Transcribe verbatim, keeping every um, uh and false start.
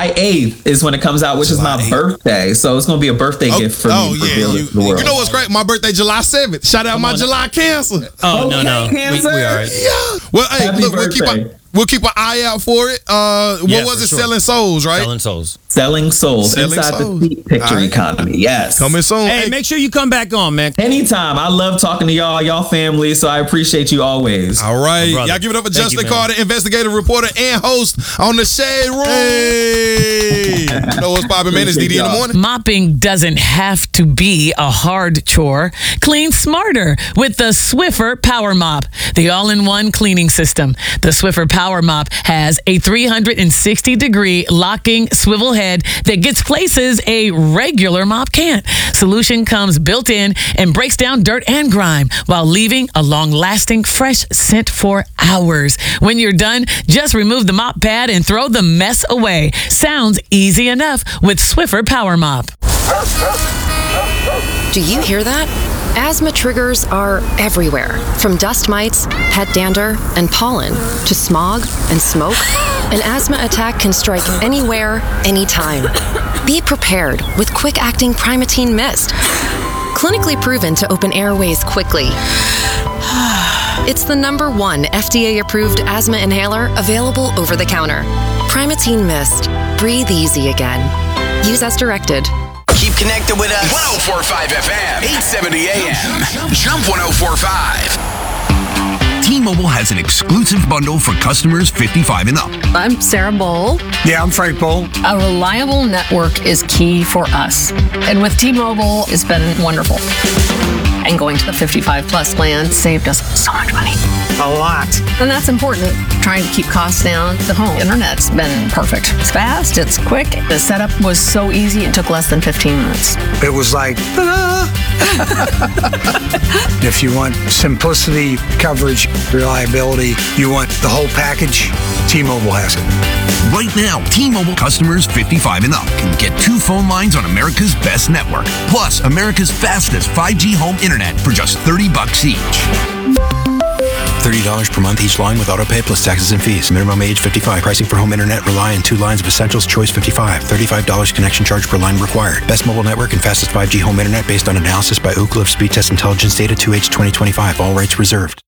July eighth is when it comes out, which July is my eighth. Birthday. So it's going to be a birthday oh, gift for oh, me. Oh, yeah. You, the world. You know what's great? My birthday, July seventh. Shout out Come my on. July Cancer. Oh, okay, no, no. Cancer? We, we all right. Yeah. Well, hey, Happy look, we'll keep, our, we'll keep an eye out for it. Uh, what yeah, was it? Sure. Selling Souls, right? Selling Souls. Selling Souls. Selling Inside souls. the Seat Picture right. Economy. Yes. Coming soon. Hey, hey, make sure you come back on, man. Anytime. I love talking to y'all, y'all family, so I appreciate you always. All right. Y'all give it up for Thank Justin you, Carter, investigative reporter and host on the Shade Room. Hey. You know what's poppin', man? It's D D in the morning. Mopping doesn't have to be a hard chore. Clean smarter with the Swiffer Power Mop, the all-in-one cleaning system. The Swiffer Power Mop has a three hundred sixty degree locking swivel head that gets places a regular mop can't. Solution comes built in and breaks down dirt and grime while leaving a long-lasting fresh scent for hours. When you're done, just remove the mop pad and throw the mess away. Sounds easy enough with Swiffer Power Mop. Do you hear that? Asthma triggers are everywhere, from dust mites, pet dander, and pollen, to smog and smoke. An asthma attack can strike anywhere, anytime. Be prepared with quick-acting Primatene Mist. Clinically proven to open airways quickly. It's the number one F D A-approved asthma inhaler available over the counter. Primatene Mist. Breathe easy again. Use as directed. Keep connected with us. one oh four point five F M, eight seventy A M. Jump one oh four point five. T-Mobile has an exclusive bundle for customers fifty-five and up. I'm Sarah Bowl. Yeah, I'm Frank Bowl. A reliable network is key for us. And with T-Mobile, it's been wonderful. And going to the fifty-five plus plan saved us so much money. A lot. And that's important. Trying to keep costs down. The home internet's been perfect. It's fast, it's quick. The setup was so easy, it took less than fifteen minutes. It was like, ta-da! If you want simplicity, coverage, reliability, you want the whole package, T-Mobile has it. Right now, T-Mobile customers fifty-five and up can get two phone lines on America's best network, plus America's fastest five G home internet for just thirty bucks each. thirty dollars per month each line with autopay plus taxes and fees. Minimum age fifty-five. Pricing for home internet rely on two lines of Essentials Choice fifty-five. thirty-five dollars connection charge per line required. Best mobile network and fastest five G home internet based on analysis by Ookla of Speed Test Intelligence Data two H twenty twenty-five. All rights reserved.